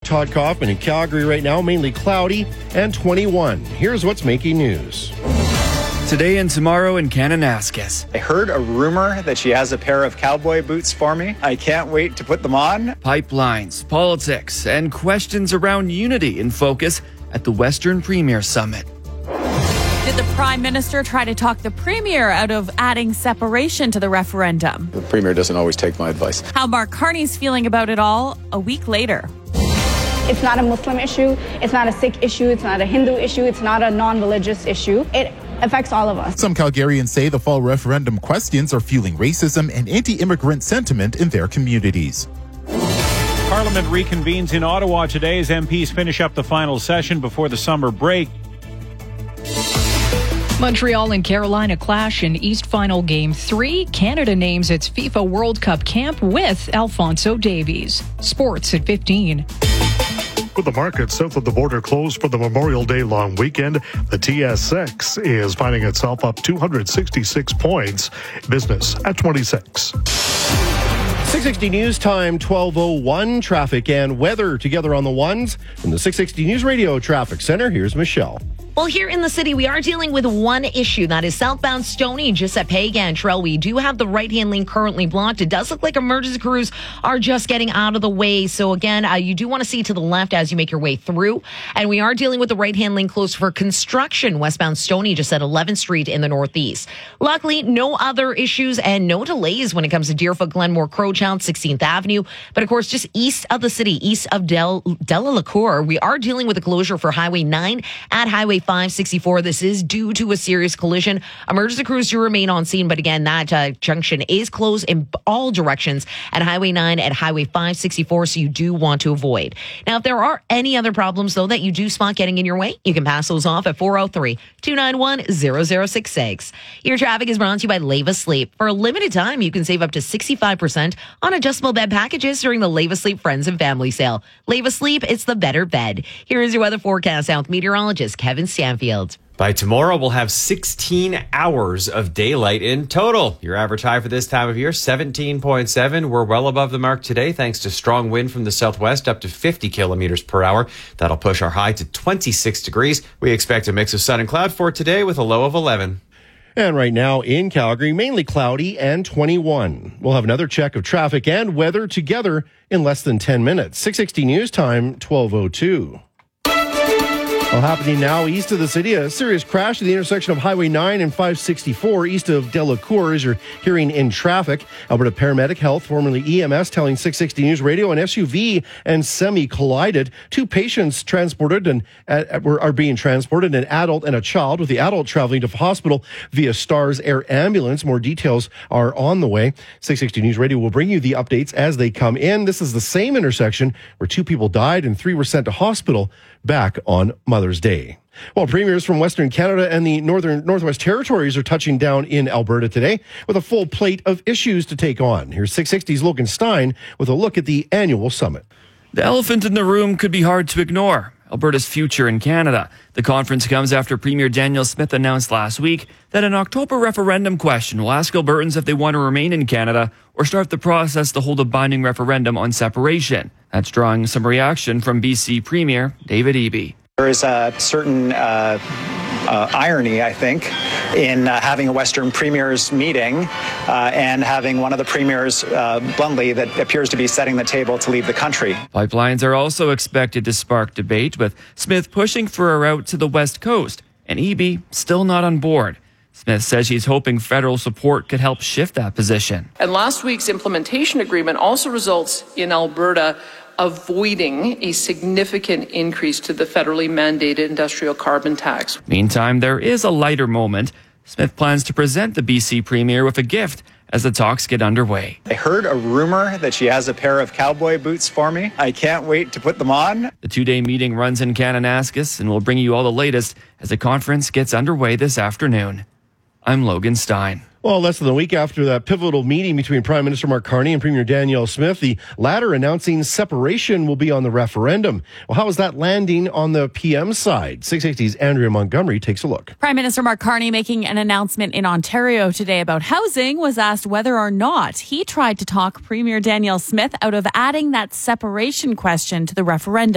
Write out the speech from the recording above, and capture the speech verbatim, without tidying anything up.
Todd Kaufman in Calgary right now, mainly cloudy and twenty-one. Here's what's making news. Today and tomorrow in Kananaskis. I heard a rumor that she has a pair of cowboy boots for me. I can't wait to put them on. Pipelines, politics, and questions around unity in focus at the Western Premier Summit. Did the Prime Minister try to talk the Premier out of adding separation to the referendum? The Premier doesn't always take my advice. How Mark Carney's feeling about it all a week later. It's not a Muslim issue. It's not a Sikh issue. It's not a Hindu issue. It's not a non-religious issue. It affects all of us. Some Calgarians say the fall referendum questions are fueling racism and anti-immigrant sentiment in their communities. Parliament reconvenes in Ottawa today as M Ps finish up the final session before the summer break. Montreal and Carolina clash in East Final Game three. Canada names its FIFA World Cup camp with Alphonso Davies. Sports at fifteen. With the market south of the border closed for the Memorial Day long weekend, the T S X is finding itself up two hundred sixty-six points. Business at twenty-six. six sixty News Time, twelve oh one. Traffic and weather together on the ones. From the six sixty News Radio Traffic Center, here's Michelle. Well, here in the city, we are dealing with one issue. That is southbound Stoney, just at Pagan Trail. We do have the right-hand lane currently blocked. It does look like emergency crews are just getting out of the way. So again, uh, you do want to see to the left as you make your way through. And we are dealing with the right-hand lane closed for construction. Westbound Stoney, just at eleventh Street in the northeast. Luckily, no other issues and no delays when it comes to Deerfoot, Glenmore, Crowtown, sixteenth Avenue. But of course, just east of the city, east of Del Dela-La-Cour, we are dealing with a closure for Highway nine at Highway five sixty-four. This is due to a serious collision. Emergency crews do remain on scene, but again, that uh, junction is closed in all directions at Highway nine and Highway five sixty-four, so you do want to avoid. Now, if there are any other problems, though, that you do spot getting in your way, you can pass those off at four oh three, two nine one, zero zero six six. Your traffic is brought to you by Leva Sleep. For a limited time, you can save up to sixty-five percent on adjustable bed packages during the Leva Sleep Friends and Family Sale. Leva Sleep, it's the better bed. Here is your weather forecast now with meteorologist Kevin Stanfield. By tomorrow, we'll have sixteen hours of daylight in total. Your average high for this time of year, seventeen point seven. We're well above the mark today thanks to strong wind from the southwest up to fifty kilometers per hour. That'll push our high to twenty-six degrees. We expect a mix of sun and cloud for today with a low of eleven. And right now in Calgary, mainly cloudy and twenty-one. We'll have another check of traffic and weather together in less than ten minutes. six sixty News Time, twelve oh two. Well, happening now east of the city, a serious crash at the intersection of Highway nine and five sixty-four east of Delacour, as you're hearing in traffic. Alberta Paramedic Health, formerly E M S, telling six sixty News Radio an S U V and semi collided. Two patients transported and uh, were are being transported, an adult and a child, with the adult traveling to hospital via Stars Air Ambulance. More details are on the way. six sixty News Radio will bring you the updates as they come in. This is the same intersection where two people died and three were sent to hospital back on Mother's Day. Well, premiers from Western Canada and the Northern Northwest Territories are touching down in Alberta today with a full plate of issues to take on. Here's six sixty's Logan Stein with a look at the annual summit. The elephant in the room could be hard to ignore. Alberta's future in Canada. The conference comes after Premier Danielle Smith announced last week that an October referendum question will ask Albertans if they want to remain in Canada or start the process to hold a binding referendum on separation. That's drawing some reaction from B C Premier David Eby. There is a certain uh, uh, irony, I think, in uh, having a Western Premiers meeting uh, and having one of the premiers, uh, bluntly, that appears to be setting the table to leave the country. Pipelines are also expected to spark debate, with Smith pushing for a route to the West Coast and Eby still not on board. Smith says she's hoping federal support could help shift that position. And last week's implementation agreement also results in Alberta avoiding a significant increase to the federally mandated industrial carbon tax. Meantime, there is a lighter moment. Smith plans to present the B C Premier with a gift as the talks get underway. I heard a rumor that she has a pair of cowboy boots for me. I can't wait to put them on. The two-day meeting runs in Kananaskis, and we'll bring you all the latest as the conference gets underway this afternoon. I'm Logan Stein. Well, less than a week after that pivotal meeting between Prime Minister Mark Carney and Premier Danielle Smith, the latter announcing separation will be on the referendum. Well, how is that landing on the P M side? six sixty's Andrea Montgomery takes a look. Prime Minister Mark Carney making an announcement in Ontario today about housing was asked whether or not he tried to talk Premier Danielle Smith out of adding that separation question to the referendum.